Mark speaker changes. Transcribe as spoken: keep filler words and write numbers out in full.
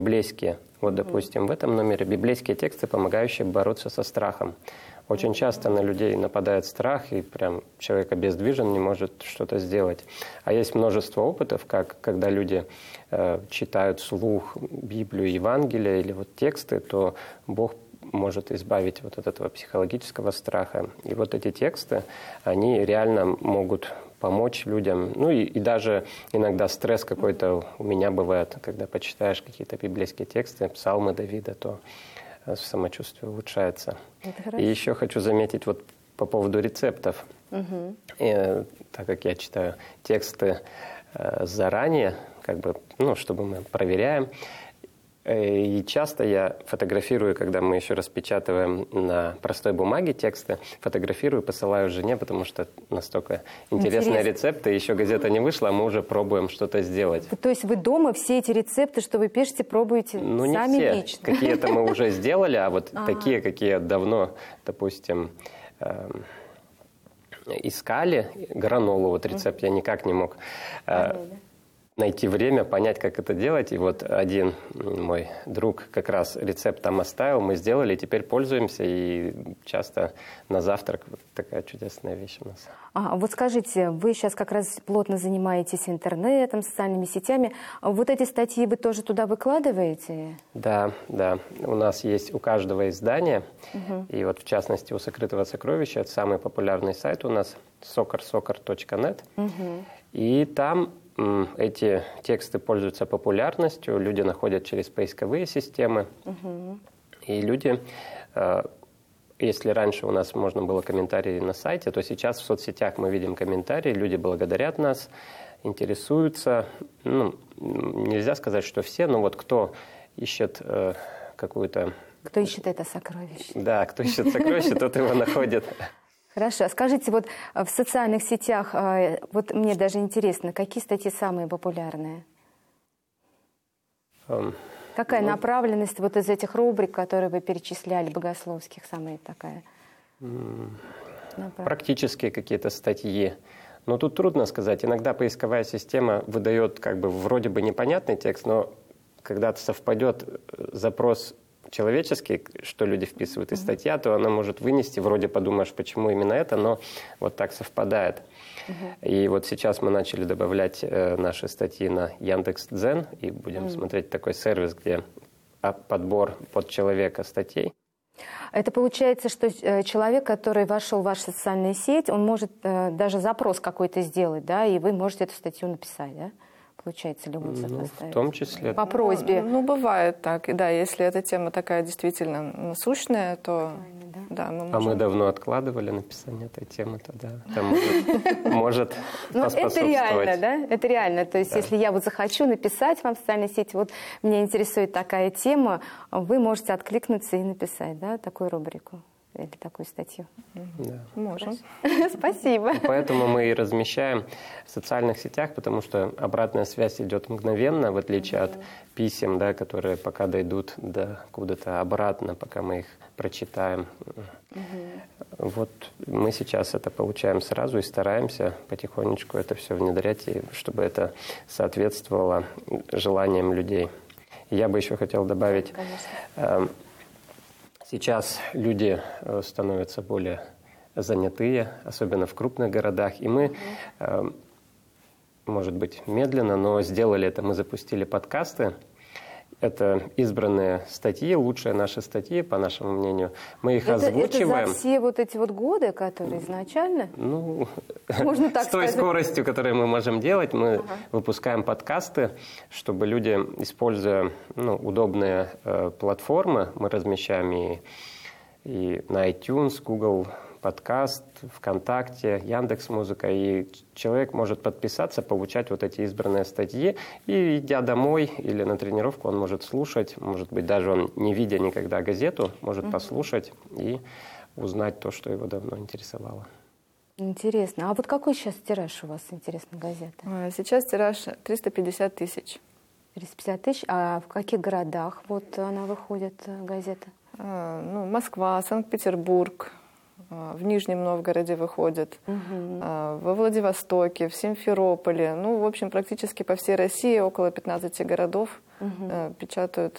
Speaker 1: Библейские. Вот, допустим, в этом номере библейские тексты, помогающие бороться со страхом. Очень часто на людей нападает страх, и прям человек обездвижен, не может что-то сделать. А есть множество опытов, как когда люди э, читают вслух Библию, Евангелие или вот тексты, то Бог может избавить вот от этого психологического страха. И вот эти тексты, они реально могут помочь людям. Ну и, и даже иногда стресс какой-то у меня бывает, когда почитаешь какие-то библейские тексты, псалмы Давида, то самочувствие улучшается. И еще хочу заметить вот по поводу рецептов. Угу. И, так как я читаю тексты э, заранее, как бы, ну, чтобы мы проверяем, и часто я фотографирую, когда мы еще распечатываем на простой бумаге тексты, фотографирую, посылаю жене, потому что настолько интересные Интересно. рецепты, еще газета не вышла, а мы уже пробуем что-то сделать.
Speaker 2: То есть вы дома все эти рецепты, что вы пишете, пробуете
Speaker 1: ну,
Speaker 2: сами
Speaker 1: не все.
Speaker 2: лично?
Speaker 1: Какие-то мы уже сделали, а вот такие, какие давно, допустим, искали, гранолу, вот рецепт я никак не мог найти время, понять, как это делать. И вот один мой друг как раз рецепт там оставил, мы сделали, теперь пользуемся, и часто на завтрак вот такая чудесная вещь у нас.
Speaker 2: А, вот скажите, вы сейчас как раз плотно занимаетесь интернетом, социальными сетями. Вот эти статьи вы тоже туда выкладываете?
Speaker 1: Да, да. У нас есть у каждого издания, угу. и вот в частности у «Сокрытого сокровища», это самый популярный сайт у нас, сокар сокар точка нет, угу. и там эти тексты пользуются популярностью, люди находят через поисковые системы, угу. и люди, если раньше у нас можно было комментарии на сайте, то сейчас в соцсетях мы видим комментарии, люди благодарят нас, интересуются. Ну, нельзя сказать, что все, но вот кто ищет какую-то...
Speaker 2: Кто ищет это сокровище.
Speaker 1: Да, кто ищет сокровище, тот его находит.
Speaker 2: Хорошо. Скажите, вот в социальных сетях, вот мне даже интересно, какие статьи самые популярные? Um, Какая ну, направленность вот из этих рубрик, которые вы перечисляли, богословских, самая такая?
Speaker 1: Um, практические какие-то статьи. Но тут трудно сказать. Иногда поисковая система выдает как бы вроде бы непонятный текст, но когда-то совпадет запрос человеческий, что люди вписывают, и статья, то она может вынести, вроде подумаешь, почему именно это, но вот так совпадает. Uh-huh. И вот сейчас мы начали добавлять э, наши статьи на Яндекс.Дзен, и будем uh-huh. смотреть такой сервис, где подбор под человека статей.
Speaker 2: Это получается, что человек, который вошел в вашу социальную сеть, он может э, даже запрос какой-то сделать, да, и вы можете эту статью написать, да? Получается ли отзыв
Speaker 1: ну,
Speaker 2: поставить?
Speaker 1: В том числе.
Speaker 2: По просьбе.
Speaker 3: Ну, ну, бывает так. И да, если эта тема такая действительно насущная, то да. Да, мы можем...
Speaker 1: А мы давно откладывали написание этой темы, то да, это может, может поспособствовать.
Speaker 2: Это реально, да? Это реально. То есть, если я вот захочу написать вам в социальной сети, вот меня интересует такая тема, вы можете откликнуться и написать, да, такую рубрику. Или такую статью.
Speaker 1: Да.
Speaker 3: Можем.
Speaker 2: Спасибо.
Speaker 1: Поэтому мы и размещаем в социальных сетях, потому что обратная связь идет мгновенно, в отличие от писем, да, которые пока дойдут до куда-то обратно, пока мы их прочитаем. Угу. Вот мы сейчас это получаем сразу и стараемся потихонечку это все внедрять, и чтобы это соответствовало желаниям людей. И я бы еще хотел добавить... Конечно. Сейчас люди становятся более занятые, особенно в крупных городах. И мы, uh-huh. может быть, медленно, но сделали это. Мы запустили подкасты. Это избранные статьи, лучшие наши статьи, по нашему мнению. Мы их
Speaker 2: это,
Speaker 1: озвучиваем.
Speaker 2: Это за все вот эти вот годы, которые изначально?
Speaker 1: Ну,
Speaker 2: можно так
Speaker 1: с той
Speaker 2: сказать.
Speaker 1: скоростью, которую мы можем делать, мы ага. выпускаем подкасты, чтобы люди, используя ну, удобные э, платформы, мы размещаем и, и на iTunes, Google подкаст, ВКонтакте, Яндекс.Музыка, и человек может подписаться, получать вот эти избранные статьи, и идя домой или на тренировку, он может слушать, может быть, даже он, не видя никогда газету, может uh-huh. послушать и узнать то, что его давно интересовало.
Speaker 2: Интересно. А вот какой сейчас тираж у вас, интересно, газеты?
Speaker 3: Сейчас тираж триста пятьдесят тысяч.
Speaker 2: триста пятьдесят тысяч? А в каких городах вот она выходит, газета?
Speaker 3: А, ну, Москва, Санкт-Петербург, в Нижнем Новгороде выходит, угу. во Владивостоке, в Симферополе, ну, в общем, практически по всей России, около пятнадцати городов угу. печатают